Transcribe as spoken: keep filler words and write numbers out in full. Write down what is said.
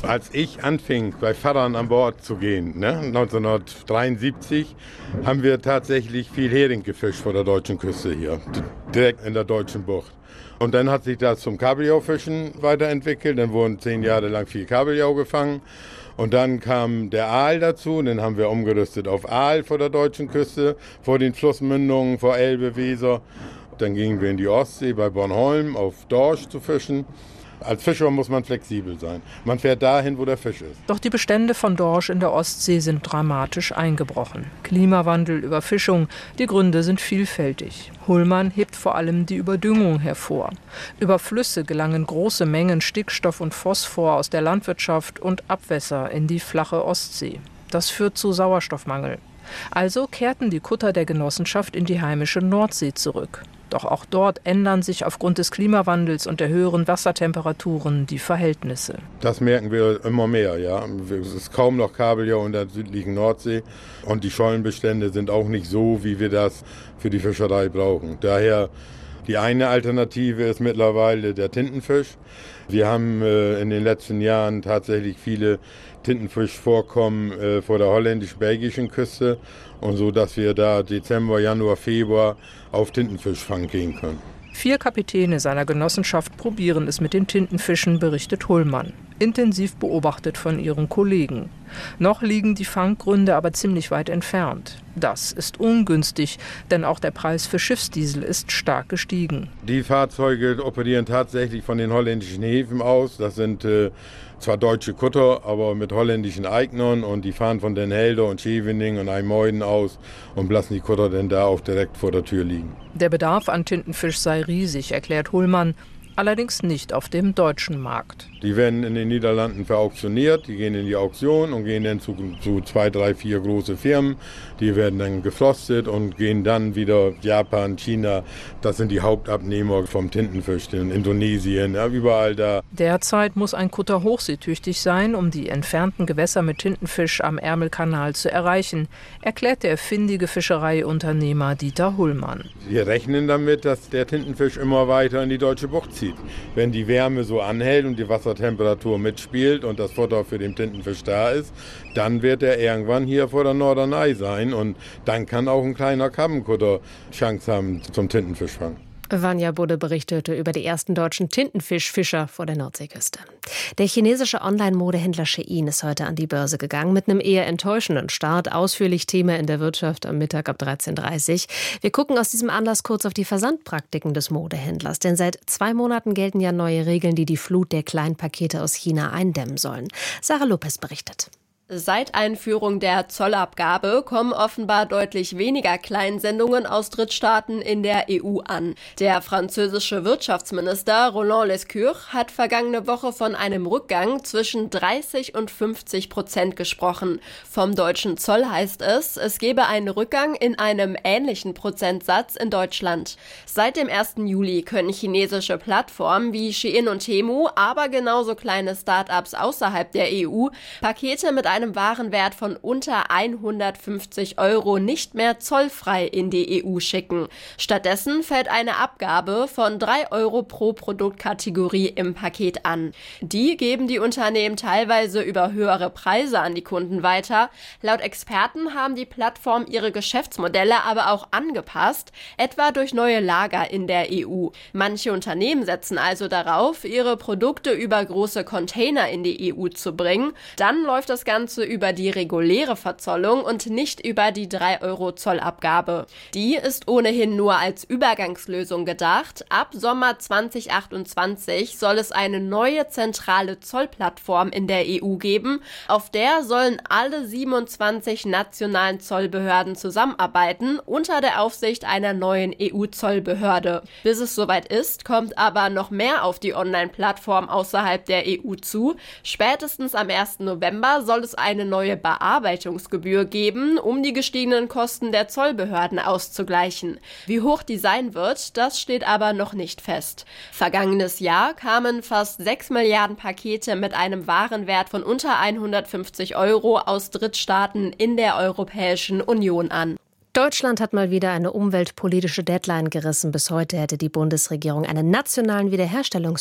Als ich anfing, bei Fahrern an Bord zu gehen, ne, neunzehnhundertdreiundsiebzig, haben wir tatsächlich viel Hering gefischt vor der deutschen Küste hier, direkt in der deutschen Bucht. Und dann hat sich das zum Kabeljaufischen weiterentwickelt. Dann wurden zehn Jahre lang viel Kabeljau gefangen. Und dann kam der Aal dazu. Und dann haben wir umgerüstet auf Aal vor der deutschen Küste, vor den Flussmündungen, vor Elbe, Weser. Dann gingen wir in die Ostsee bei Bornholm auf Dorsch zu fischen. Als Fischer muss man flexibel sein. Man fährt dahin, wo der Fisch ist. Doch die Bestände von Dorsch in der Ostsee sind dramatisch eingebrochen. Klimawandel, Überfischung, die Gründe sind vielfältig. Hullmann hebt vor allem die Überdüngung hervor. Über Flüsse gelangen große Mengen Stickstoff und Phosphor aus der Landwirtschaft und Abwässer in die flache Ostsee. Das führt zu Sauerstoffmangel. Also kehrten die Kutter der Genossenschaft in die heimische Nordsee zurück. Doch auch dort ändern sich aufgrund des Klimawandels und der höheren Wassertemperaturen die Verhältnisse. Das merken wir immer mehr, ja. Es ist kaum noch Kabeljau in der südlichen Nordsee und die Schollenbestände sind auch nicht so, wie wir das für die Fischerei brauchen. Daher die eine Alternative ist mittlerweile der Tintenfisch. Wir haben äh, in den letzten Jahren tatsächlich viele Tintenfischvorkommen äh, vor der holländisch-belgischen Küste und so, dass wir da Dezember, Januar, Februar auf Tintenfischfang gehen können. Vier Kapitäne seiner Genossenschaft probieren es mit den Tintenfischen, berichtet Hullmann. Intensiv beobachtet von ihren Kollegen. Noch liegen die Fanggründe aber ziemlich weit entfernt. Das ist ungünstig, denn auch der Preis für Schiffsdiesel ist stark gestiegen. Die Fahrzeuge operieren tatsächlich von den holländischen Häfen aus. Das sind äh, zwar deutsche Kutter, aber mit holländischen Eignern und die fahren von Den Helder und Scheveningen und IJmuiden aus und lassen die Kutter dann da auch direkt vor der Tür liegen. Der Bedarf an Tintenfisch sei riesig, erklärt Hullmann. Allerdings nicht auf dem deutschen Markt. Die werden in den Niederlanden verauktioniert, die gehen in die Auktion und gehen dann zu, zu zwei, drei, vier große Firmen. Die werden dann geflostet und gehen dann wieder Japan, China. Das sind die Hauptabnehmer vom Tintenfisch in Indonesien, ja, überall da. Derzeit muss ein Kutter hochseetüchtig sein, um die entfernten Gewässer mit Tintenfisch am Ärmelkanal zu erreichen, erklärt der findige Fischereiunternehmer Dieter Hullmann. Wir rechnen damit, dass der Tintenfisch immer weiter in die deutsche Bucht zieht. Wenn die Wärme so anhält und die Wassertemperatur mitspielt und das Futter für den Tintenfisch da ist, dann wird er irgendwann hier vor der Norderney sein und dann kann auch ein kleiner Krabbenkutter Chance haben zum Tintenfischfang. Vanja Budde berichtete über die ersten deutschen Tintenfischfischer vor der Nordseeküste. Der chinesische Online-Modehändler Shein ist heute an die Börse gegangen mit einem eher enttäuschenden Start. Ausführlich Thema in der Wirtschaft am Mittag ab dreizehn Uhr dreißig. Wir gucken aus diesem Anlass kurz auf die Versandpraktiken des Modehändlers. Denn seit zwei Monaten gelten ja neue Regeln, die die Flut der Kleinpakete aus China eindämmen sollen. Sarah Lopez berichtet. Seit Einführung der Zollabgabe kommen offenbar deutlich weniger Kleinsendungen aus Drittstaaten in der E U an. Der französische Wirtschaftsminister Roland Lescure hat vergangene Woche von einem Rückgang zwischen dreißig und fünfzig Prozent gesprochen. Vom deutschen Zoll heißt es, es gebe einen Rückgang in einem ähnlichen Prozentsatz in Deutschland. Seit dem ersten Juli können chinesische Plattformen wie Shein und Temu, aber genauso kleine Start-ups außerhalb der E U, Pakete mit einem Warenwert von unter hundertfünfzig Euro nicht mehr zollfrei in die E U schicken. Stattdessen fällt eine Abgabe von drei Euro pro Produktkategorie im Paket an. Die geben die Unternehmen teilweise über höhere Preise an die Kunden weiter. Laut Experten haben die Plattformen ihre Geschäftsmodelle aber auch angepasst, etwa durch neue Lager in der E U. Manche Unternehmen setzen also darauf, ihre Produkte über große Container in die E U zu bringen. Dann läuft das Ganze über die reguläre Verzollung und nicht über die drei Euro Zollabgabe. Die ist ohnehin nur als Übergangslösung gedacht. Ab Sommer zwanzig achtundzwanzig soll es eine neue zentrale Zollplattform in der E U geben. Auf der sollen alle siebenundzwanzig nationalen Zollbehörden zusammenarbeiten, unter der Aufsicht einer neuen E U-Zollbehörde. Bis es soweit ist, kommt aber noch mehr auf die Online-Plattform außerhalb der E U zu. Spätestens am ersten November soll es eine neue Bearbeitungsgebühr geben, um die gestiegenen Kosten der Zollbehörden auszugleichen. Wie hoch die sein wird, das steht aber noch nicht fest. Vergangenes Jahr kamen fast sechs Milliarden Pakete mit einem Warenwert von unter hundertfünfzig Euro aus Drittstaaten in der Europäischen Union an. Deutschland hat mal wieder eine umweltpolitische Deadline gerissen. Bis heute hätte die Bundesregierung einen nationalen Wiederherstellungs